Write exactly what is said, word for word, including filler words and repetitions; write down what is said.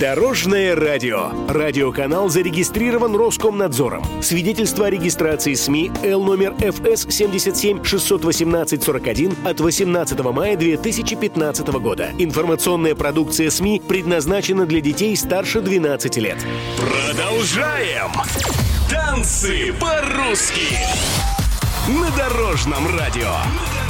Дорожное радио. Радиоканал зарегистрирован Роскомнадзором. Свидетельство о регистрации СМИ Л номер эф эс семьдесят семь шестьсот восемнадцать сорок один от восемнадцатого мая две тысячи пятнадцатого года. Информационная продукция СМИ предназначена для детей старше двенадцати лет. Продолжаем! Танцы по-русски на Дорожном радио.